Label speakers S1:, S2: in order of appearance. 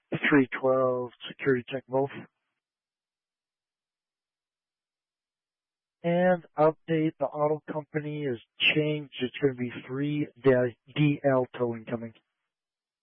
S1: 312, Security Tech Wolf. And update, the auto company is changed. It's going to be 3DL towing coming.